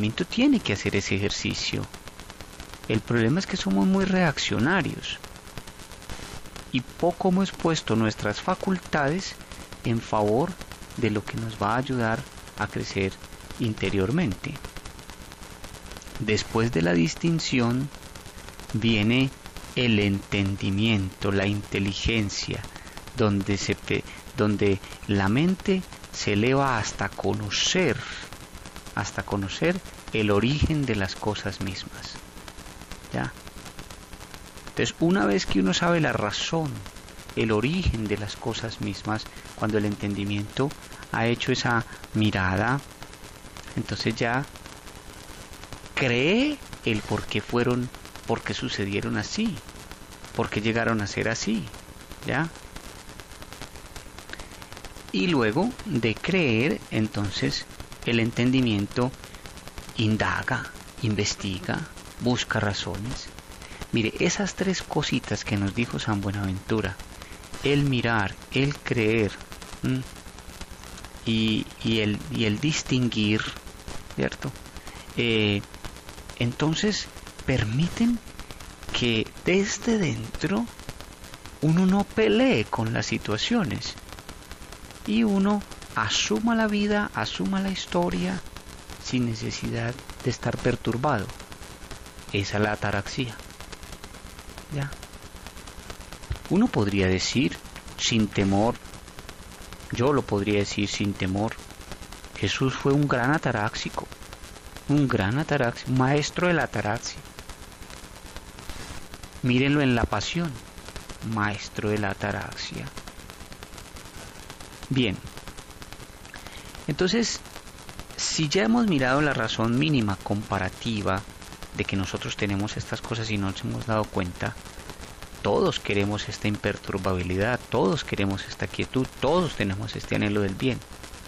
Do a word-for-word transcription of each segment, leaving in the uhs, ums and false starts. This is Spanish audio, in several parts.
entendimiento tiene que hacer ese ejercicio. El problema es que somos muy reaccionarios y poco hemos puesto nuestras facultades en favor de lo que nos va a ayudar a crecer interiormente. Después de la distinción viene el entendimiento, la inteligencia, donde, se, donde la mente se eleva hasta conocer, hasta conocer el origen de las cosas mismas. ¿Ya? Entonces, una vez que uno sabe la razón, el origen de las cosas mismas, cuando el entendimiento ha hecho esa mirada, entonces ya cree el por qué fueron, por qué sucedieron así, por qué llegaron a ser así, ¿ya? Y luego de creer, entonces el entendimiento indaga, investiga, busca razones. Mire, esas tres cositas que nos dijo San Buenaventura, el mirar, el creer y, y, el, y el distinguir, ¿cierto? Eh, entonces permiten que desde dentro uno no pelee con las situaciones y uno asuma la vida, asuma la historia sin necesidad de estar perturbado. Esa es la ataraxia. ¿Ya? Uno podría decir sin temor, yo lo podría decir sin temor, Jesús fue un gran ataráxico, un gran ataraxia, un maestro de la ataraxia. Mírenlo en la pasión, maestro de la ataraxia. Bien, entonces, si ya hemos mirado la razón mínima comparativa de que nosotros tenemos estas cosas y no nos hemos dado cuenta, todos queremos esta imperturbabilidad, todos queremos esta quietud, todos tenemos este anhelo del bien.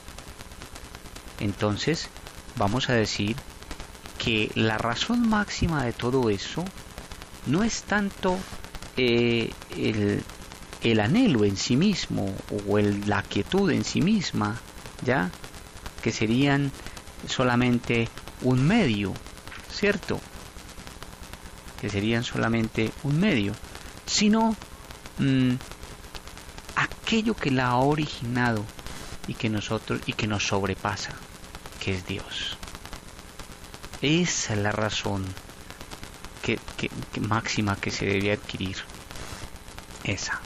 Entonces, vamos a decir que la razón máxima de todo eso no es tanto eh, el, el anhelo en sí mismo o el, la quietud en sí misma, ¿ya? Que serían solamente un medio, ¿cierto? Que serían solamente un medio, sino mmm, aquello que la ha originado y que nosotros y que nos sobrepasa, que es Dios. Esa es la razón que, que, que máxima que se debe adquirir. Esa.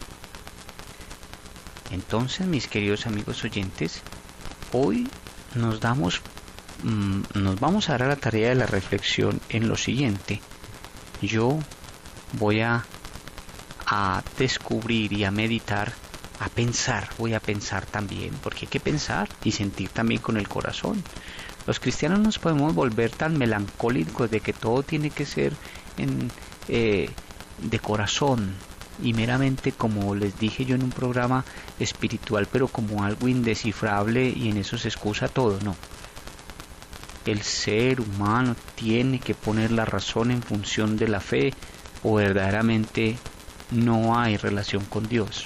Entonces, mis queridos amigos oyentes, hoy nos damos, mmm, nos vamos a dar a la tarea de la reflexión en lo siguiente. Yo voy a, a descubrir y a meditar, a pensar, voy a pensar también, porque hay que pensar y sentir también con el corazón. Los cristianos nos podemos volver tan melancólicos de que todo tiene que ser en, eh, de corazón y meramente, como les dije yo en un programa espiritual, pero como algo indescifrable y en eso se excusa todo. No. El ser humano tiene que poner la razón en función de la fe o verdaderamente no hay relación con Dios.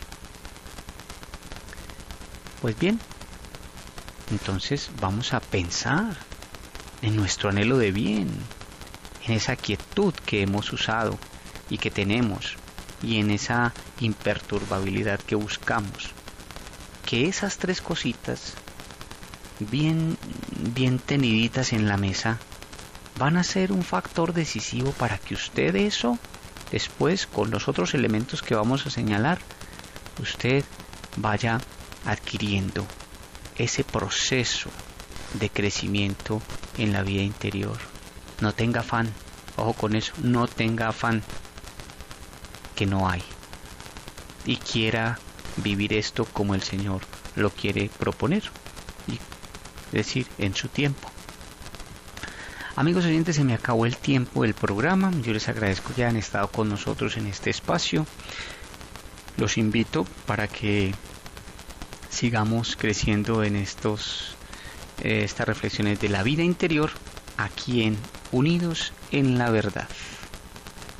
Pues bien, entonces vamos a pensar en nuestro anhelo de bien, en esa quietud que hemos usado y que tenemos, y en esa imperturbabilidad que buscamos. Que esas tres cositas, bien, bien teniditas en la mesa, van a ser un factor decisivo para que usted eso, después, con los otros elementos que vamos a señalar, usted vaya adquiriendo ese proceso de crecimiento en la vida interior. No tenga afán, ojo con eso, no tenga afán, que no hay, y quiera vivir esto como el Señor lo quiere proponer, y es decir, en su tiempo. Amigos oyentes, se me acabó el tiempo del programa. Yo les agradezco que hayan estado con nosotros en este espacio. Los invito para que sigamos creciendo en estos eh, estas reflexiones de la vida interior aquí en Unidos en la Verdad.